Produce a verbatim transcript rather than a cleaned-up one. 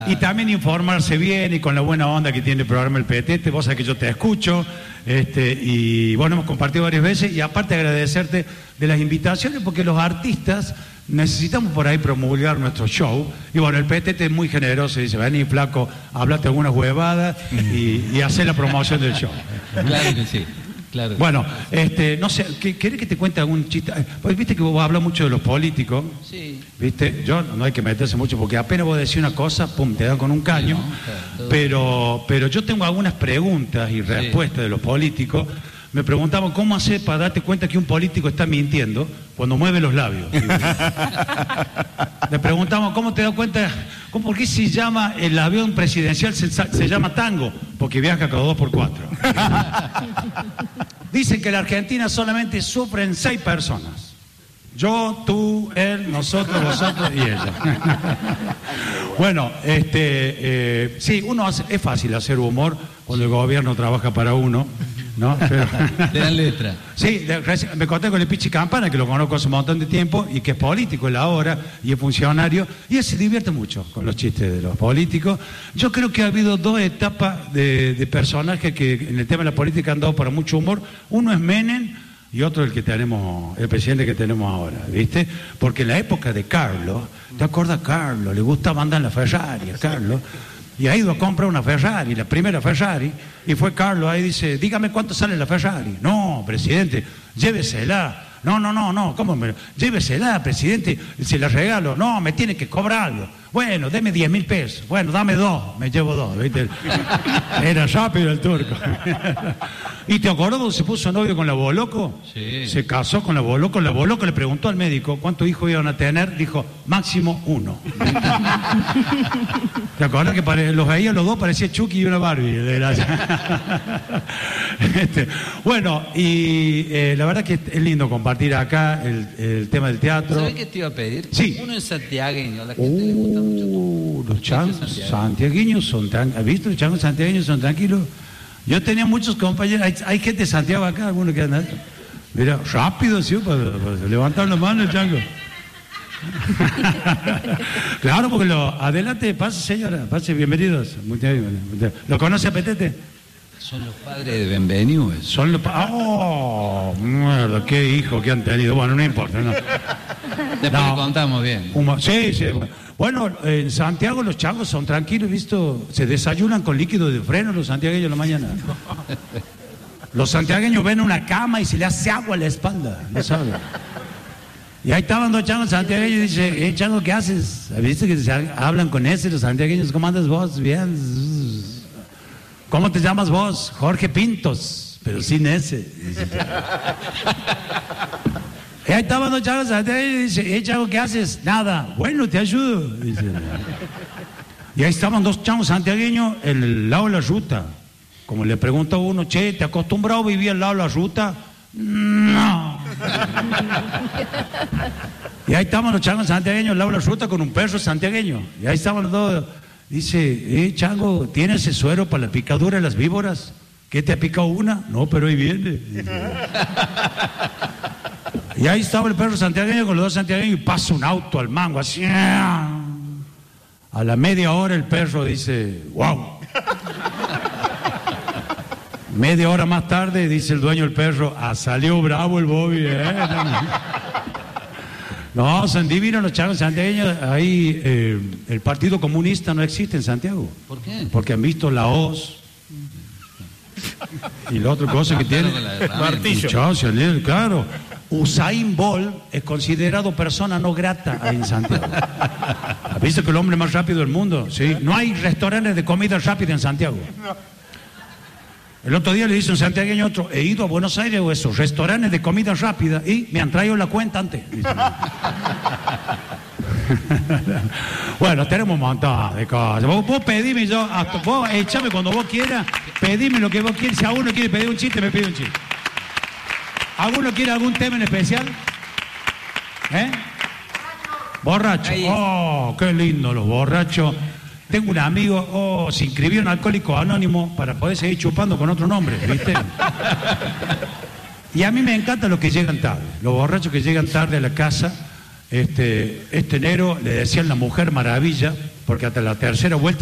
Y también informarse bien y con la buena onda que tiene el programa El Petete. Vos sabés que yo te escucho, este, y bueno, hemos compartido varias veces, y aparte agradecerte de las invitaciones, porque los artistas necesitamos por ahí promulgar nuestro show, y bueno, el Petete es muy generoso, dice, vení flaco, hablate algunas huevadas y, y hacer la promoción del show. Claro que sí. Claro. Bueno, este, no sé, ¿querés que te cuente algún chiste? Pues viste que vos hablas mucho de los políticos. Sí. ¿Viste? Yo no hay que meterse mucho porque apenas vos decís una cosa, pum, te dan con un caño. No, claro, pero, pero yo tengo algunas preguntas y respuestas sí. de los políticos. Me preguntaban cómo hacer para darte cuenta que un político está mintiendo cuando mueve los labios. Le preguntamos cómo te das cuenta, cómo, por qué se llama el avión presidencial, se, se llama Tango, porque viaja cada dos por cuatro. Dicen que en la Argentina solamente sufren seis personas. Yo, tú, él, nosotros, vosotros y ella. Bueno, este, eh, sí, uno hace, es fácil hacer humor cuando el gobierno trabaja para uno, ¿no? Pero, le dan letra. Sí, me conté con el Pichi Campana, que lo conozco hace un montón de tiempo, y que es político él ahora, y es funcionario, y él se divierte mucho con los chistes de los políticos. Yo creo que ha habido dos etapas de, de personajes que en el tema de la política han dado para mucho humor. Uno es Menem, y otro el que tenemos, el presidente que tenemos ahora, ¿viste? Porque en la época de Carlos, ¿te acuerdas Carlos? Le gustaba andar en la Ferrari a Carlos, y ha ido a comprar una Ferrari, la primera Ferrari, y fue Carlos ahí y dice, dígame cuánto sale la Ferrari. No, presidente, llévesela. No, no, no, no, ¿cómo me...? Llévesela, presidente, se la regalo. No, me tiene que cobrar algo. Bueno, deme diez mil pesos. Bueno, dame dos, me llevo dos, ¿viste? Era rápido el turco. ¿Y te acuerdas cuando se puso novio con la Boloco? Sí. Se casó con la Boloco, la Boloco le preguntó al médico cuántos hijos iban a tener, dijo, máximo uno. ¿Te acuerdas que pare... los veía los dos, parecía Chucky y una Barbie? De la... este, bueno, y eh, la verdad que es lindo compartir acá el, el tema del teatro. ¿Sabes qué te iba a pedir? Sí. Uno en santiagueño, a la gente uh, le gusta mucho. Uh, los changos santiagueños son tan... ¿Has visto? Los changos santiagueños son tranquilos. Yo tenía muchos compañeros, hay, hay gente de Santiago acá, algunos que andan... Mira, rápido, sí, para, para levantar la mano el chango. Claro, porque lo... Adelante, pase, señora, pase, bienvenidos. ¿Lo conoce a Petete? Son los padres de Benvenido. Son los padres... ¡Oh! Mierda, qué hijo que han tenido. Bueno, no importa, no. Después no. le contamos bien. Humo... Sí, sí. Bueno, en Santiago los changos son tranquilos, ¿visto? Se desayunan con líquido de freno los santiagueños en la mañana. Los santiagueños ven una cama y se le hace agua a la espalda, ¿no saben? Y ahí estaban dos changos santiagueños y dice, eh, chango, ¿qué haces? ¿Viste que se hablan con ese los santiagueños? ¿Cómo andas vos? Bien. ¿Cómo te llamas vos? Jorge Pintos, pero sin ese. Y ahí estaban dos changos santiagueños y dice, eh, chango, ¿qué haces? Nada. Bueno, te ayudo. Dice. Y ahí estaban dos changos santiagueños en el lado de la ruta. Como le pregunta uno, che, ¿te acostumbrado a vivir al lado de la ruta? No. Y ahí estaban los changos santiagueños al lado de la ruta con un perro santiagueño. Y ahí estaban los dos. Dice, eh, chango, ¿tienes ese suero para la picadura de las víboras? ¿Qué te ha picado una? No, pero ahí viene. Y ahí estaba el perro santiagueño con los dos santiagueños y pasa un auto al mango, así. A la media hora el perro dice, wow. Media hora más tarde dice el dueño del perro, ah, salió bravo el Bobby, ¿eh? No, son divinos los changos santiagueños. Ahí eh, el Partido Comunista no existe en Santiago. ¿Por qué? Porque han visto la hoz y la otra cosa que tiene. Martillo. Muchachos, claro. Usain Bolt es considerado persona no grata ahí en Santiago. ¿Has visto que el hombre más rápido del mundo? Sí. No hay restaurantes de comida rápida en Santiago. El otro día le dice un santiagueño a otro, he ido a Buenos Aires o esos restaurantes de comida rápida y me han traído la cuenta antes. Bueno, tenemos un montón de cosas. Vos, vos pedime yo, hasta, vos échame cuando vos quieras, pedime lo que vos quieras. Si alguno quiere pedir un chiste, me pide un chiste. ¿Alguno quiere algún tema en especial? ¿Eh? Borracho. Oh, qué lindo los borrachos. Tengo un amigo, oh, se inscribió en Alcohólico Anónimo para poder seguir chupando con otro nombre, ¿viste? Y a mí me encanta los que llegan tarde, los borrachos que llegan tarde a la casa. Este, este enero le decían la Mujer Maravilla, porque hasta la tercera vuelta